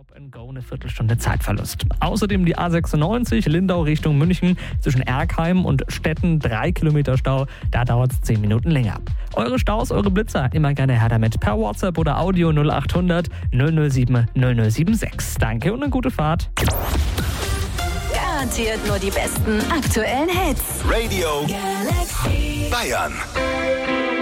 Stop and Go eine Viertelstunde Zeitverlust. Außerdem die A96 Lindau Richtung München zwischen Erkheim und Stetten 3 Kilometer Stau. Da dauert es 10 Minuten länger. Eure Staus, eure Blitzer, immer gerne her damit per WhatsApp oder Audio 0800 007 0076. Danke und eine gute Fahrt. Garantiert nur die besten aktuellen Hits. Radio Galaxy Bayern.